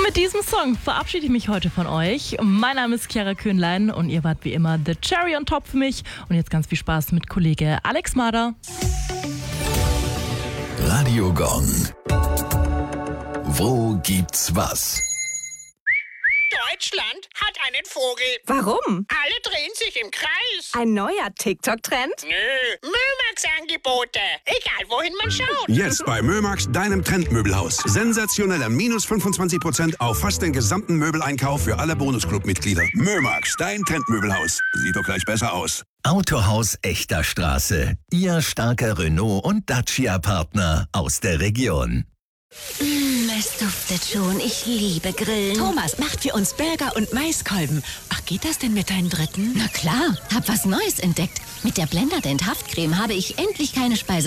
Mit diesem Song verabschiede ich mich heute von euch. Mein Name ist Chiara Köhnlein und ihr wart wie immer the cherry on top für mich. Und jetzt ganz viel Spaß mit Kollege Alex Mader. Radio Gong. Wo gibt's was? Deutschland hat einen Vogel. Warum? Alle drehen sich im Kreis. Ein neuer TikTok-Trend? Nö, Mömax-Angebote. Egal, wohin man schaut. Jetzt bei Mömax, deinem Trendmöbelhaus. Sensationelle minus 25% auf fast den gesamten Möbeleinkauf für alle Bonusclub-Mitglieder. Mömax, dein Trendmöbelhaus. Sieht doch gleich besser aus. Autohaus Echter Straße. Ihr starker Renault- und Dacia-Partner aus der Region. Es duftet schon. Ich liebe Grillen. Thomas macht für uns Burger und Maiskolben. Ach, geht das denn mit deinen Dritten? Na klar, hab was Neues entdeckt. Mit der Blenderdent Haftcreme habe ich endlich keine Speise